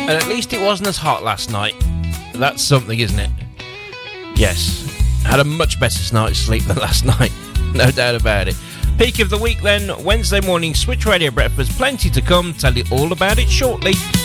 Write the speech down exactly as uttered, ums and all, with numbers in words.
And at least it wasn't as hot last night. That's something, isn't it? Yes. Had a much better night's sleep than last night. No doubt about it. Peak of the week then, Wednesday morning Switch Radio Breakfast. Plenty to come. Tell you all about it shortly.